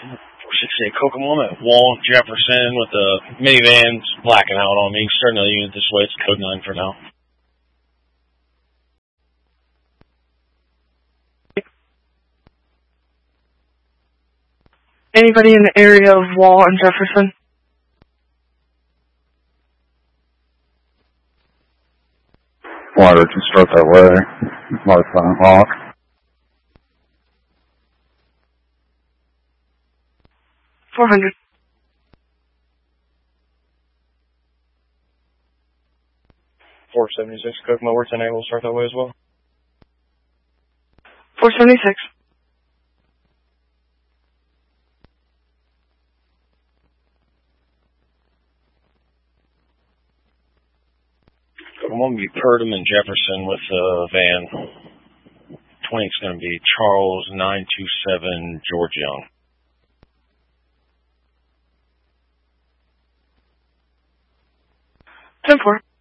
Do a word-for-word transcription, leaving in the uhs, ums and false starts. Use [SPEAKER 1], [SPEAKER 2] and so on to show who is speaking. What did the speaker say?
[SPEAKER 1] four sixty-eight Kokomo at Wall Jefferson with the minivans blacking out on me. Starting another unit this way. It's code nine for now.
[SPEAKER 2] Anybody in the area of Wall and Jefferson?
[SPEAKER 3] Water to start that way. Mark on Hawk.
[SPEAKER 2] four hundred.
[SPEAKER 1] four seventy-six Kokomo, we're ten eight. We'll start that way as well.
[SPEAKER 2] four seventy-six.
[SPEAKER 1] I'm going to be Purdom and Jefferson with the van. twenty is going to be Charles nine two seven George Young.
[SPEAKER 2] ten four.